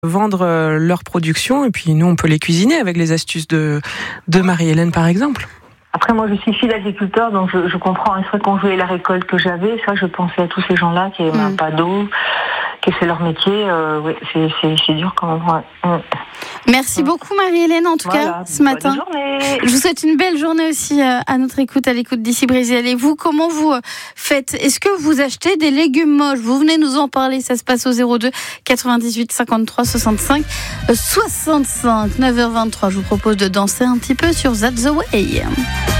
vendre leur production et puis nous on peut les cuisiner avec les astuces de Marie-Hélène par exemple. Après, moi, je suis fille d'agriculteur, donc je comprends. C'est vrai qu'on jouait la récolte que j'avais. Ça, je pensais à tous ces gens-là qui n'avaient pas d'eau, qui c'est leur métier. Oui, c'est dur quand même. Ouais. Merci beaucoup, Marie-Hélène, en tout cas, ce matin. Bonne journée. Je vous souhaite une belle journée aussi à notre écoute, à l'écoute d'ici Brésil. Et vous, comment vous faites ? Est-ce que vous achetez des légumes moches ? Vous venez nous en parler. Ça se passe au 02 98 53 65 65. 9h23. Je vous propose de danser un petit peu sur That's the Way.